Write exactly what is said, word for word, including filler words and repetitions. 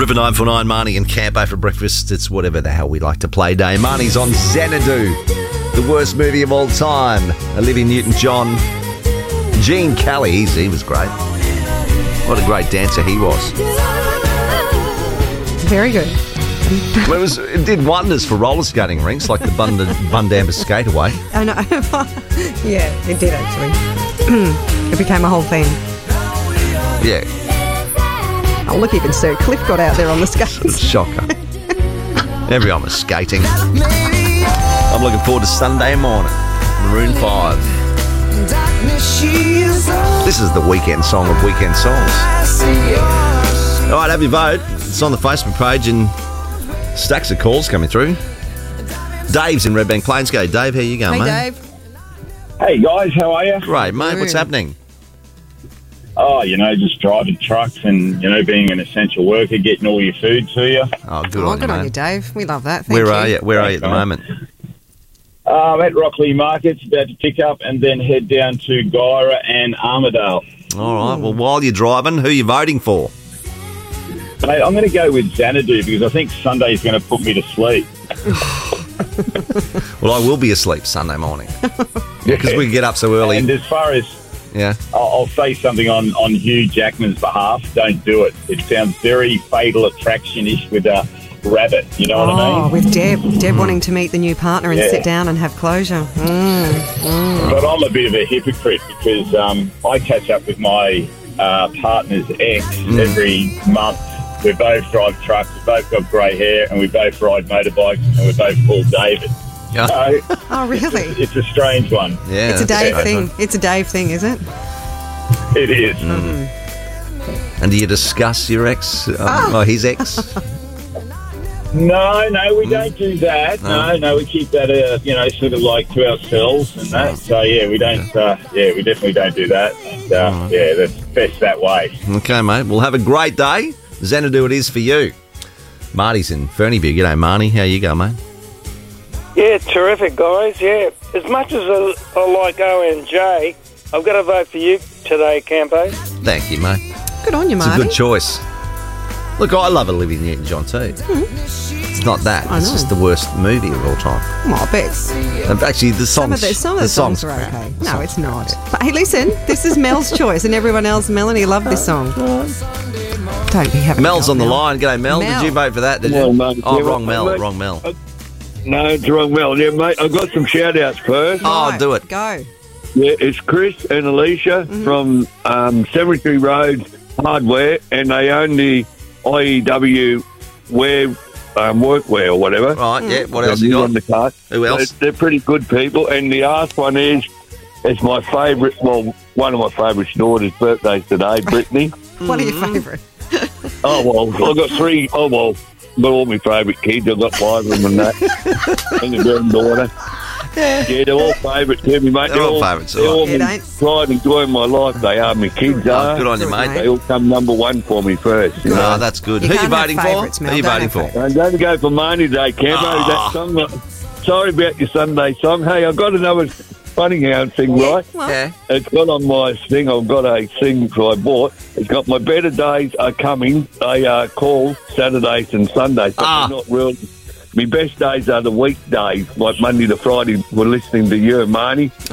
River nine four nine, Marnie and Campo for breakfast. It's whatever the hell we like to play day. Marnie's on Xanadu, the worst movie of all time. Olivia Newton-John. Gene Kelly, he's, he was great. What a great dancer he was. Very good. Well, it, was, it did wonders for roller skating rinks like the Bund- Bundamba Skateaway. I know. Yeah, it did actually. It became a whole thing. Yeah. Oh, look, even Sir Cliff got out there on the skates. Shocker. Everyone was skating. I'm looking forward to Sunday morning. Maroon five. This is the weekend song of weekend songs. All right, have your vote. It's on the Facebook page and stacks of calls coming through. Dave's in Red Bank Plains. Go, Dave. How you going, Hey, mate? Dave. Hey guys, how are you? Great, mate. What's happening? Oh, you know, just driving trucks and, you know, being an essential worker, getting all your food to you. Oh, good Oh, on good you, on you, mate. Dave. We love that. Thank Where you. are you? Where are you at the Thanks, moment? Uh, I'm at Rockley Markets, about to pick up and then head down to Gyra and Armidale. All right. Well, while you're driving, who are you voting for? Mate, I'm going to go with Xanadu because I think Sunday's going to put me to sleep. Well, I will be asleep Sunday morning. Yeah, because we get up so early. And as far as, Yeah. I'll, I'll say something on, on Hugh Jackman's behalf, don't do it. It sounds very Fatal Attraction-ish with a rabbit, you know Oh, what I mean? with Deb. Deb wanting to meet the new partner and Yeah. sit down and have closure. Mm, mm. But I'm a bit of a hypocrite because um, I catch up with my uh, partner's ex Mm. every month. We both drive trucks, we both got grey hair, and we both ride motorbikes, and we both call David. Yeah. So Oh, really? it's a strange one. Yeah. It's a that's Dave great, thing. mate. It's a Dave thing, is it? It is. And do you discuss your ex, um, or his ex? No, no, we don't do that. No. No, no, we keep that, uh, you know, sort of like to ourselves and that. So, yeah, we don't, uh, yeah, we definitely don't do that. And, uh, yeah, that's best that way. Okay, mate. Well, have a great day. Xanadu it is for you. Marty's in Fernyview. G'day, Marty. How you going, mate? Yeah, terrific, guys. Yeah, as much as I, I like O N J, I've got to vote for you today, Campo. Thank you, mate. Good on you, It's Marty. a good choice. Look, I love Olivia Newton-John too. It's not that. I It's know. just the worst movie of all time. Oh, I bet. And actually, the Some of songs, the, some of the the songs, songs are crap. okay. No, it's not. But hey, listen, this is Mel's choice, and everyone else, Melanie, loved this song. Don't be having Mel's a go, on the Mel. line. G'day, Mel. Mel. Did you vote for that? Did Well, you? mate, Oh, yeah, wrong well, Mel. mate. Wrong Mel. No, it's wrong, Mel. Yeah, mate, I've got some shout-outs first. Oh, Right, do it. Go. Yeah, it's Chris and Alicia from um, Cemetery Road Hardware, and they own the I E W wear, um, workwear or whatever. Right, yeah. What else They're you on got? the cart. Who else? They're, they're pretty good people, and the last one is, it's my favourite, well, one of my favourite daughter's birthdays today, Brittany. What are your favourite? Oh, well, I've got three, oh, well, I've got all my favourite kids. I've got five of them and that. And the granddaughter. Yeah, they're all favourites to me, mate. They're all all favourites, They're all all right. my It ain't- pride and joy in my life. They are. My kids Oh, are. good on you, Good, mate. mate. They all come number one for me first. You know? No, that's good. You Who you can't have voting for? favourites, Who Mel. you Don't voting have for? I'm going to go for Marnie today, Campo. Ah. That song. uh, Sorry about your Sunday song. Hey, I've got another funny how thing, right? Well, Yeah. It's got on my thing. I've got a thing that I bought. It's got my better days are coming. They are called Saturdays and Sundays, but Ah. they're not real. My best days are the weekdays, like Monday to Friday. We're listening to you, Marnie.